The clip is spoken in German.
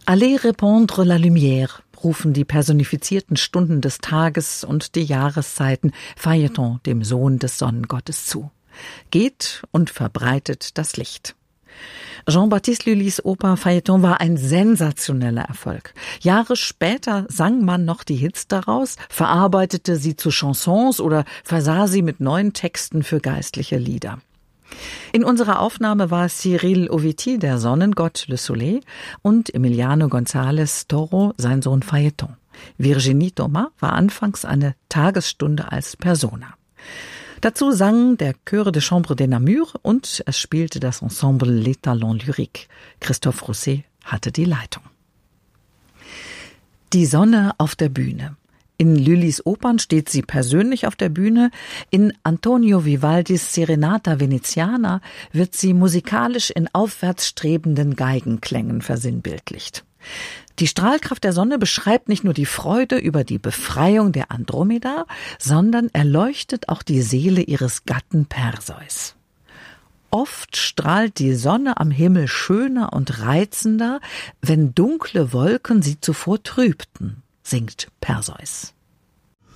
Allez répandre la lumière rufen die personifizierten Stunden des Tages und die Jahreszeiten Phaeton, dem Sohn des Sonnengottes, zu. Geht und verbreitet das Licht. Jean-Baptiste Lully's Oper Phaeton war ein sensationeller Erfolg. Jahre später sang man noch die Hits daraus, verarbeitete sie zu Chansons oder versah sie mit neuen Texten für geistliche Lieder. In unserer Aufnahme war Cyril Oviti der Sonnengott Le Soleil und Emiliano González Toro sein Sohn Phaeton. Virginie Thomas war anfangs eine Tagesstunde als Persona. Dazu sangen der Chœur de Chambre de Namur und es spielte das Ensemble Les Talents Lyriques. Christophe Rousset hatte die Leitung. Die Sonne auf der Bühne. In Lully's Opern steht sie persönlich auf der Bühne. In Antonio Vivaldis Serenata Veneziana wird sie musikalisch in aufwärts strebenden Geigenklängen versinnbildlicht. Die Strahlkraft der Sonne beschreibt nicht nur die Freude über die Befreiung der Andromeda, sondern erleuchtet auch die Seele ihres Gatten Perseus. Oft strahlt die Sonne am Himmel schöner und reizender, wenn dunkle Wolken sie zuvor trübten, singt Perseus.